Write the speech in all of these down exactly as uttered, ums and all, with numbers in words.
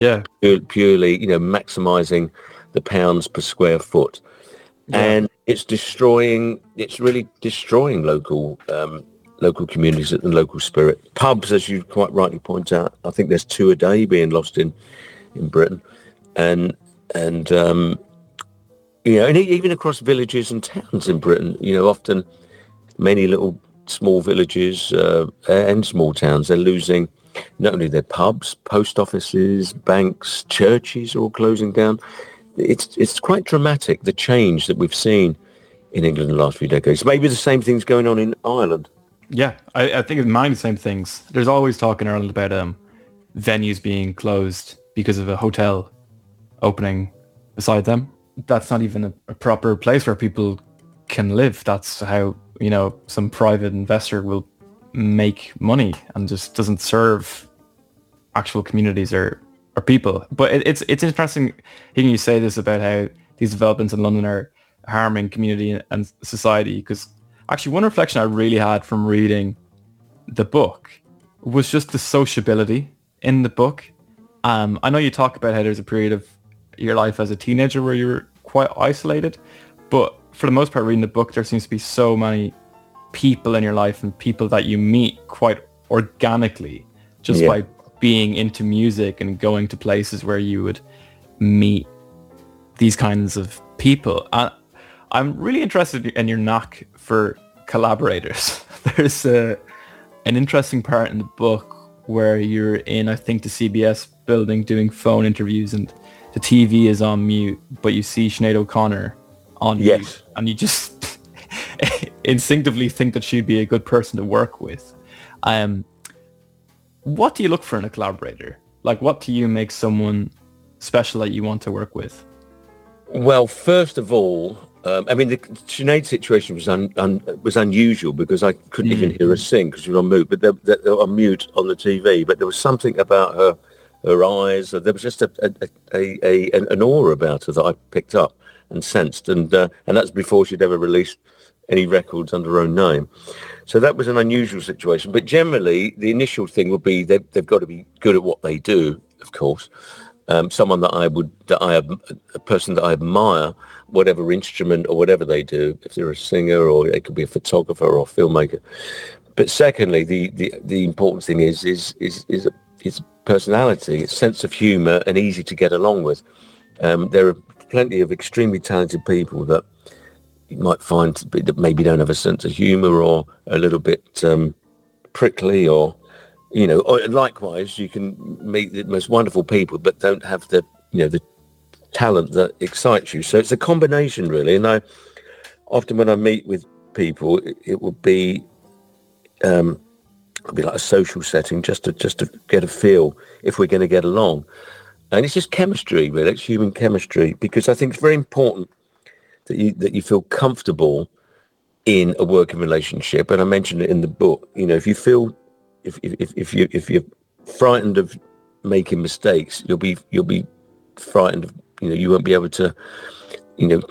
Yeah. Pure- purely, you know, maximising the pounds per square foot. Yeah. And it's destroying, it's really destroying local um, local communities and local spirit. Pubs, as you quite rightly point out, I think there's two a day being lost in, in Britain. And, and um, you know, and e- even across villages and towns in Britain, you know, often many little small villages uh, and small towns, they're losing not only their pubs, post offices, banks, churches are all closing down. It's it's quite dramatic, the change that we've seen in England in the last few decades. Maybe the same thing's going on in Ireland. Yeah, I, I think it's mine the same things. There's always talk in Ireland about um, venues being closed because of a hotel opening beside them. That's not even a, a proper place where people can live. That's how, you know, some private investor will make money and just doesn't serve actual communities or, or people. But it, it's it's interesting hearing you say this about how these developments in London are harming community and society, because actually one reflection I really had from reading the book was just the sociability in the book. Um, I know you talk about how there's a period of your life as a teenager where you were quite isolated, but for the most part reading the book, there seems to be so many people in your life and people that you meet quite organically just Yeah. by being into music and going to places where you would meet these kinds of people. And I'm really interested in your knack for collaborators. There's a, an interesting part in the book where you're in, I think, the C B S building doing phone interviews and the T V is on mute, but you see Sinead O'Connor on Yes. mute and you just instinctively think that she'd be a good person to work with. Um, what do you look for in a collaborator? Like, what do you make someone special that you want to work with? Well, first of all, um, I mean, the Sinead situation was un, un, was unusual because I couldn't Mm. even hear her sing because she was on mute, but they, they, they were on mute on the T V. But there was something about her, her eyes. There was just a, a, a, a an, an aura about her that I picked up and sensed, and uh, and that's before she'd ever released any records under her own name. So that was an unusual situation. But generally, the initial thing would be they've, they've got to be good at what they do, of course. Um, someone that I would, that I, a person that I admire, whatever instrument or whatever they do, if they're a singer or it could be a photographer or a filmmaker. But secondly, the, the, the important thing is is is is is personality, it's sense of humour and easy to get along with. Um, there are plenty of extremely talented people that you might find that maybe don't have a sense of humour or a little bit um, prickly, or you know, or likewise you can meet the most wonderful people but don't have the, you know, the talent that excites you. So it's a combination really. And I often when I meet with people, it, it will be um, it'll be like a social setting just to just to get a feel if we're going to get along. And it's just chemistry really. It's human chemistry, because I think it's very important that you that you feel comfortable in a working relationship. And I mentioned it in the book. You know, if you feel if if if you if you're frightened of making mistakes, you'll be you'll be frightened of, you know, you won't be able to, you know,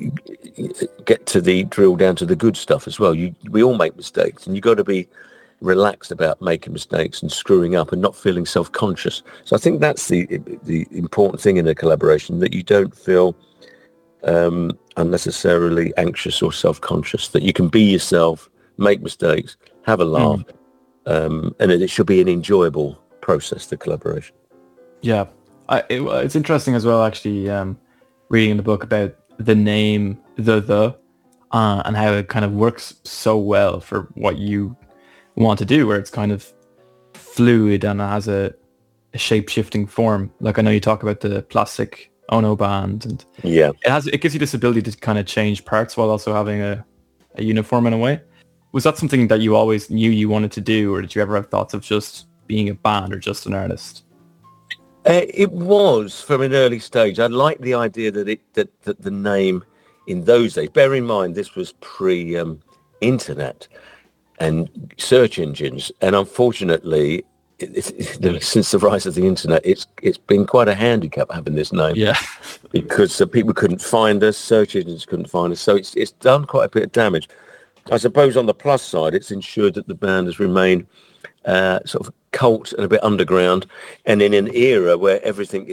get to the drill down to the good stuff as well. You we all make mistakes, and you've got to be relaxed about making mistakes and screwing up and not feeling self-conscious. So I think that's the the important thing in a collaboration, that you don't feel um, unnecessarily anxious or self-conscious, that you can be yourself, make mistakes, have a laugh, mm. um, and it should be an enjoyable process, the collaboration. Yeah, I, it, it's interesting as well, actually, um, reading in the book about the name The The uh, and how it kind of works so well for what you want to do, where it's kind of fluid and it has a, a shape-shifting form. Like I know you talk about the Plastic Ono band, and yeah, it has it gives you this ability to kind of change parts while also having a, a uniform in a way. Was that something that you always knew you wanted to do, or did you ever have thoughts of just being a band or just an artist? Uh, it was from an early stage. I liked the idea that it that, that the name in those days. Bear in mind, this was pre um, internet and search engines, and unfortunately, it, it, since the rise of the internet, it's it's been quite a handicap having this name. Yeah, because uh, people couldn't find us, search engines couldn't find us, so it's it's done quite a bit of damage. I suppose on the plus side, it's ensured that the band has remained uh, sort of cult and a bit underground, and in an era where everything